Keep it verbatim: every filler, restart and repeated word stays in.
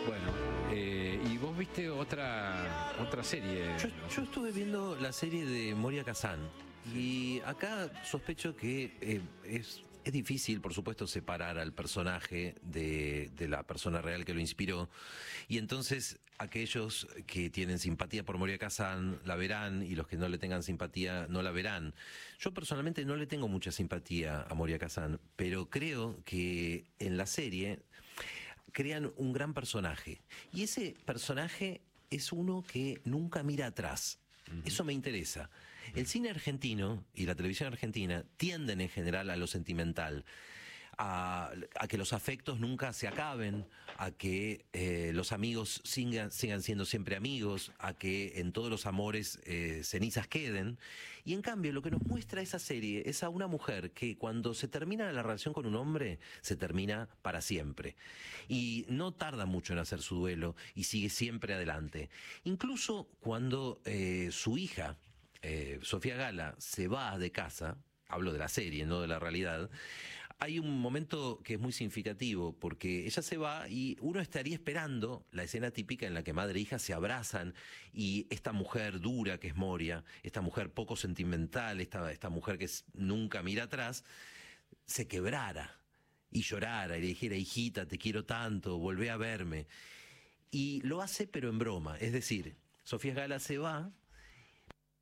Bueno, eh, ¿y vos viste otra otra serie? Yo, yo estuve viendo la serie de Moria Kazan y acá sospecho que eh, es, es difícil, por supuesto, separar al personaje de, de la persona real que lo inspiró, y entonces aquellos que tienen simpatía por Moria Kazan la verán y los que no le tengan simpatía no la verán. Yo personalmente no le tengo mucha simpatía a Moria Kazan, pero creo que en la serie crean un gran personaje, y ese personaje es uno que nunca mira atrás. Eso me interesa. El cine argentino y la televisión argentina tienden en general a lo sentimental, a, a que los afectos nunca se acaben, a que eh, los amigos sigan, sigan siendo siempre amigos, a que en todos los amores eh, cenizas queden. Y en cambio lo que nos muestra esa serie es a una mujer que cuando se termina la relación con un hombre, se termina para siempre. Y no tarda mucho en hacer su duelo y sigue siempre adelante. Incluso cuando eh, su hija, eh, Sofía Gala, se va de casa, hablo de la serie, no de la realidad, hay un momento que es muy significativo, porque ella se va y uno estaría esperando la escena típica en la que madre e hija se abrazan y esta mujer dura que es Moria, esta mujer poco sentimental, esta, esta mujer que es, nunca mira atrás, se quebrara y llorara y le dijera: hijita, te quiero tanto, volvé a verme. Y lo hace pero en broma, es decir, Sofía Gala se va